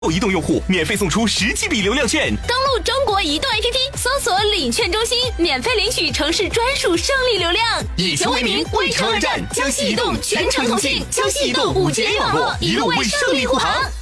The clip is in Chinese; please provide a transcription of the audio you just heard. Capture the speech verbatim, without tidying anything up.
移动用户免费送出十 G B 流量券。 登录中国移动 A P P， 搜索领券中心，免费领取城市专属胜利流量。 以球为名，为城而战。江西移动全程通信，江西移动五 G A 网络，一路为胜利护航。